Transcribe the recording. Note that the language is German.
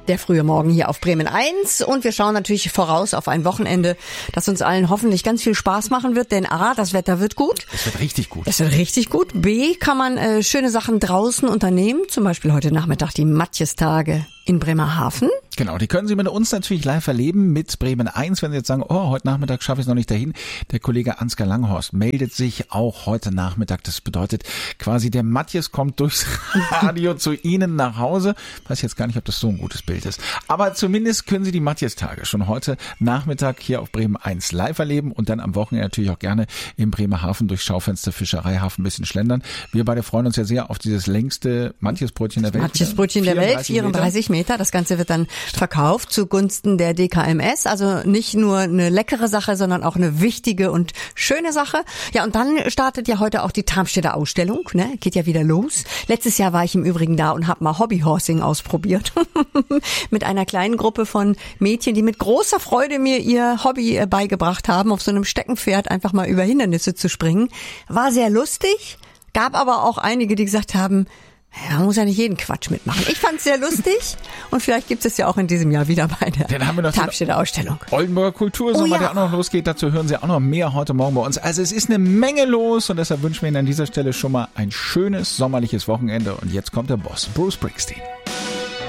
Der frühe Morgen hier auf Bremen 1 und wir schauen natürlich voraus auf ein Wochenende, das uns allen hoffentlich ganz viel Spaß machen wird, denn A, das Wetter wird gut. Es wird richtig gut. Es wird richtig gut. B, kann man schöne Sachen draußen unternehmen, zum Beispiel heute Nachmittag die Matjestage in Bremerhaven. Genau, die können Sie mit uns natürlich live erleben mit Bremen 1, wenn Sie jetzt sagen, heute Nachmittag schaffe ich es noch nicht dahin. Der Kollege Ansgar Langhorst meldet sich auch heute Nachmittag. Das bedeutet quasi, der Matjes kommt durchs Radio zu Ihnen nach Hause. Weiß jetzt gar nicht, ob das so ein gutes Bild ist. Aber zumindest können Sie die Matjestage schon heute Nachmittag hier auf Bremen 1 live erleben und dann am Wochenende natürlich auch gerne im Bremerhaven durch Schaufenster Fischereihafen ein bisschen schlendern. Wir beide freuen uns ja sehr auf dieses längste Matjesbrötchen der Welt. Matjesbrötchen der Welt, 34 Meter. Das Ganze wird dann verkauft zugunsten der DKMS. Also nicht nur eine leckere Sache, sondern auch eine wichtige und schöne Sache. Ja, und dann startet ja heute auch die Tarmstädter Ausstellung. Ne? Geht ja wieder los. Letztes Jahr war ich im Übrigen da und habe mal Hobbyhorsing ausprobiert. Mit einer kleinen Gruppe von Mädchen, die mit großer Freude mir ihr Hobby beigebracht haben, auf so einem Steckenpferd einfach mal über Hindernisse zu springen. War sehr lustig, gab aber auch einige, die gesagt haben, ja, man muss ja nicht jeden Quatsch mitmachen. Ich fand's sehr lustig und vielleicht gibt es ja auch in diesem Jahr wieder bei der Tarmstädter Ausstellung. Oldenburger Kultursommer, der auch noch losgeht. Dazu hören Sie auch noch mehr heute Morgen bei uns. Also es ist eine Menge los und deshalb wünschen wir Ihnen an dieser Stelle schon mal ein schönes sommerliches Wochenende. Und jetzt kommt der Boss, Bruce Springsteen.